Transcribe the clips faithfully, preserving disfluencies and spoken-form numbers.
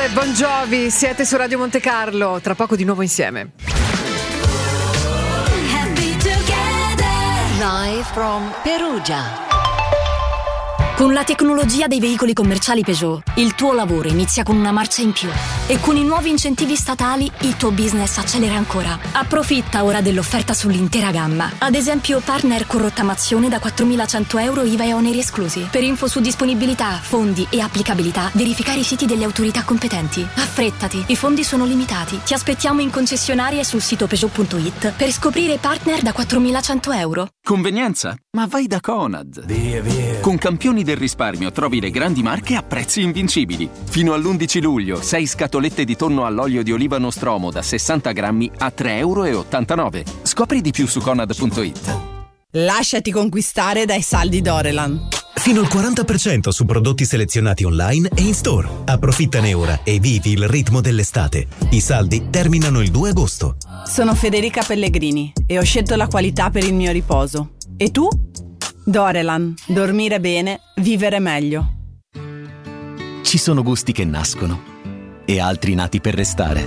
e Bon Jovi, siete su Radio Monte Carlo, tra poco di nuovo insieme. Happy together. Live from Perugia. Con la tecnologia dei veicoli commerciali Peugeot, il tuo lavoro inizia con una marcia in più. E con i nuovi incentivi statali, il tuo business accelera ancora. Approfitta ora dell'offerta sull'intera gamma. Ad esempio, partner con rottamazione da quattromilacento euro I V A e oneri esclusi. Per info su disponibilità, fondi e applicabilità, verificare i siti delle autorità competenti. Affrettati, i fondi sono limitati. Ti aspettiamo in concessionaria e sul sito Peugeot punto it per scoprire partner da quattromilacento euro. Convenienza? Ma vai da Conad. Via, via. Con campioni del risparmio trovi le grandi marche a prezzi invincibili. Fino all'undici luglio, sei scatolette di tonno all'olio di oliva Nostromo da sessanta grammi a tre e ottantanove euro. Scopri di più su Conad punto it. Lasciati conquistare dai saldi Dorelan. Fino al quaranta per cento su prodotti selezionati online e in store. Approfittane ora e vivi il ritmo dell'estate. I saldi terminano il due agosto. Sono Federica Pellegrini e ho scelto la qualità per il mio riposo. E tu? Dorelan. Dormire bene, vivere meglio. Ci sono gusti che nascono e altri nati per restare.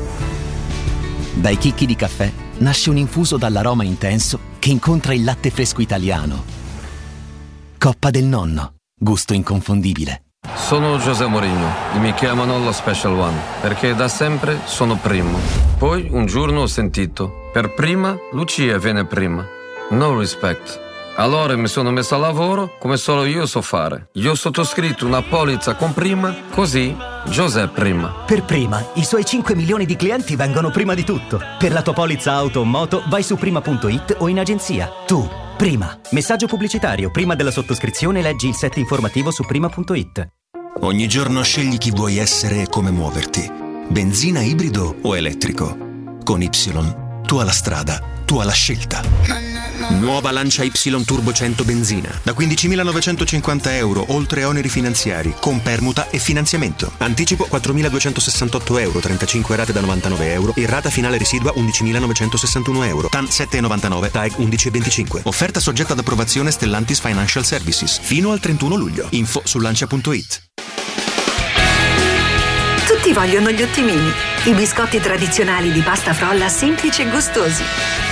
Dai chicchi di caffè nasce un infuso dall'aroma intenso che incontra il latte fresco italiano. Coppa del nonno, gusto inconfondibile. Sono José Mourinho e mi chiamano lo Special One perché da sempre sono primo. Poi un giorno ho sentito: per prima Lucia viene prima. No respect. Allora mi sono messo a lavoro come solo io so fare. Io ho sottoscritto una polizza con prima, così José prima. Per prima, i suoi cinque milioni di clienti vengono prima di tutto. Per la tua polizza auto o moto vai su prima punto it o in agenzia. Tu, prima. Messaggio pubblicitario. Prima della sottoscrizione leggi il set informativo su prima punto it. Ogni giorno scegli chi vuoi essere e come muoverti. Benzina, ibrido o elettrico. Con Y, tu hai la strada, tu hai la scelta. Nuova Lancia Y Turbo cento benzina da quindicimilanovecentocinquanta euro, oltre oneri finanziari, con permuta e finanziamento. Anticipo quattromiladuecentosessantotto euro, trentacinque rate da novantanove euro e rata finale residua undicimilanovecentosessantuno euro. T A N sette virgola novantanove, T A E G undici virgola venticinque. Offerta soggetta ad approvazione Stellantis Financial Services fino al trentuno luglio. Info su lancia punto it. Tutti vogliono gli ottimini, i biscotti tradizionali di pasta frolla semplici e gustosi.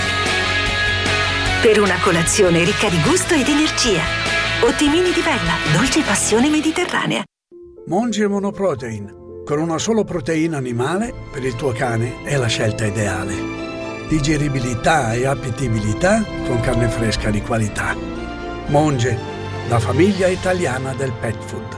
Per una colazione ricca di gusto ed energia. Ottimini di Vella, dolce passione mediterranea. Monge Monoprotein. Con una sola proteina animale, per il tuo cane è la scelta ideale. Digeribilità e appetibilità con carne fresca di qualità. Monge, la famiglia italiana del pet food.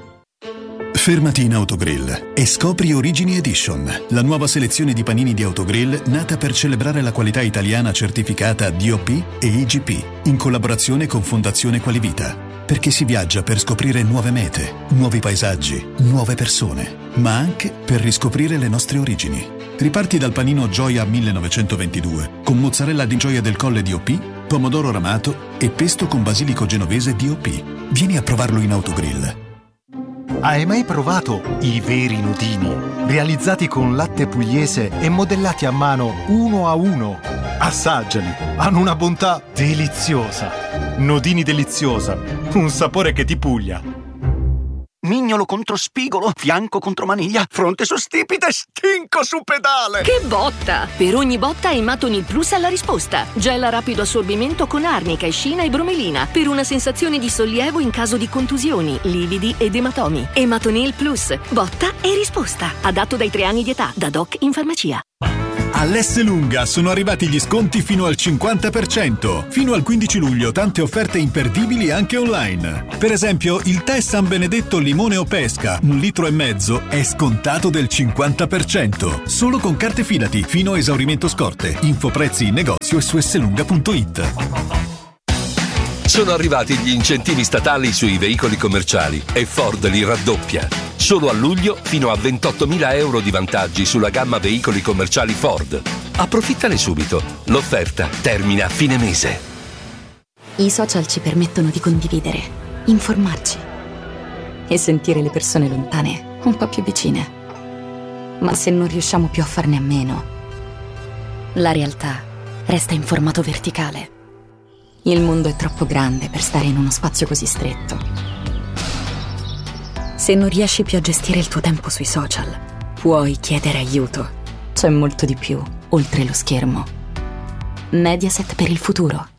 Fermati in Autogrill e scopri Origini Edition, la nuova selezione di panini di Autogrill nata per celebrare la qualità italiana certificata D O P e I G P, in collaborazione con Fondazione Qualivita. Perché si viaggia per scoprire nuove mete, nuovi paesaggi, nuove persone, ma anche per riscoprire le nostre origini. Riparti dal panino Gioia millenovecentoventidue, con mozzarella di Gioia del Colle D O P, pomodoro ramato e pesto con basilico genovese D O P. Vieni a provarlo in Autogrill. Hai mai provato i veri nodini? Realizzati con latte pugliese e modellati a mano uno a uno. Assaggiali, hanno una bontà deliziosa. Nodini deliziosa, un sapore che ti puglia. Mignolo contro spigolo, fianco contro maniglia, fronte su stipite, stinco su pedale. Che botta! Per ogni botta Ematonil Plus ha la risposta. Gel a rapido assorbimento con arnica, escina e bromelina per una sensazione di sollievo in caso di contusioni, lividi ed ematomi. Ematonil Plus, botta e risposta. Adatto dai tre anni di età, da doc in farmacia. All'Esselunga sono arrivati gli sconti fino al cinquanta per cento. Fino al quindici luglio tante offerte imperdibili anche online. Per esempio, il tè San Benedetto limone o pesca, un litro e mezzo, è scontato del cinquanta per cento. Solo con carte Fidati, fino a esaurimento scorte. Info prezzi in negozio e su esselunga punto it. Sono arrivati gli incentivi statali sui veicoli commerciali e Ford li raddoppia. Solo a luglio fino a ventottomila euro di vantaggi sulla gamma veicoli commerciali Ford. Approfittane subito. L'offerta termina a fine mese. I social ci permettono di condividere, informarci e sentire le persone lontane un po' più vicine. Ma se non riusciamo più a farne a meno, la realtà resta in formato verticale. Il mondo è troppo grande per stare in uno spazio così stretto. Se non riesci più a gestire il tuo tempo sui social, puoi chiedere aiuto. C'è molto di più oltre lo schermo. Mediaset per il futuro.